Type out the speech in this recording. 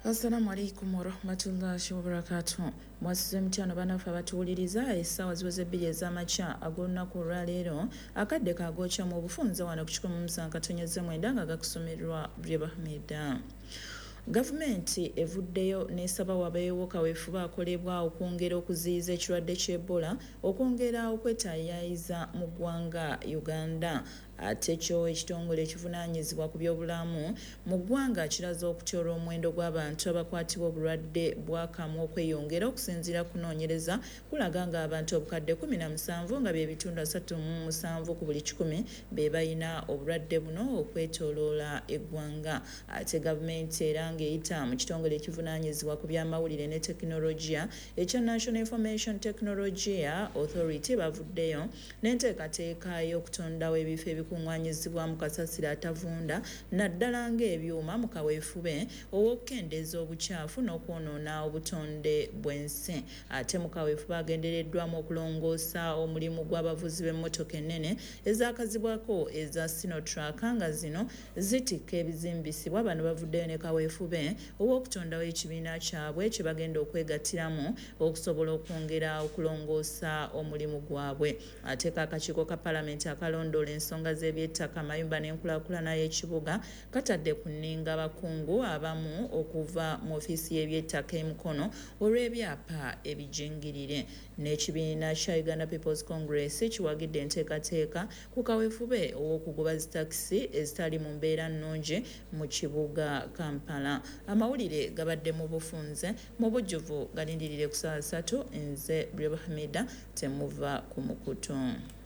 Assalamu alaikum warahmatullahi wabarakatuh. Mwasize mtyano banafe abatuwuliriza essaawa ziweze 2 ez'amakya ag'olunaku olwaleero akadde kaagokya mu bufunze wano ku 1.9 nga gakusomerwa Byebahmeda. Gavumenti evuddeyo n'esaba wabeewo kaweefube akolebwa okwongera okuziyiza ekirwadde ky'Ebola okwongera okwetayaayiza mu ggwanga Uganda. Ate kyo ekitongole ekivunaanyizibwa ku by'obulamu mu ggwanga kiraze okutya olw'omuwendo gw'abantu abakwatibwa obulwadde bw'akamu okweyongera okusinziira kunoonyereza kulaga nga abantu obukadde 17 nga bye bitundu 37 ku buli 100 be balina obulwadde buno okwetooloola eggwanga. Ate gavumenti era ng'eyita mu kitongole ekivunaanyizibwa ku by'amawulire ne tekinologiya ekya National Information Technology Authority bavuddeyo n'enteekateeka y'okutondawo ebifo ebikuŋŋaanyizibwamu kasasiro atavunda naddala ng'ebyuma mu kaweefube ow'okukendeeza obukyafu n'okwonoona obutonde bw'ensi. Ate mu kaweefube agendereddwamu okulongoosa omulimu gw'abavuzi b'emmotoka ennene ezaakazibwako eza Sinotrak nga zino zitikka ebizimbisibwa. Bano bavuddeyo ne kaweefube ow'okutondawo ekibiina kyabwe kye bagenda okwegattiramu okusobola okwongera okulongoosa omulimu gwabwe. Ate akakiiko ka Paalamenti akalondoola ensonga z'ebyettaka amayumba n'enkulaakulana y'ekibuga katadde ku nninga abakungu abamu okuva mu ofiisi y'ebyettaka e Mukono olw'ebyapa ebijingirire. N'ekibiina kya Uganda People's Congress kiwagidde enteekateeka ku kaweefube ow'okugoba zitakisi ezitali mu mbeera nnungi mu kibuga Kampala. Amawulire gabadde mu bufunze mu bujjuvu galindirire ku ssaawa 3. Nze Byebahmeda temuva ku mukutu.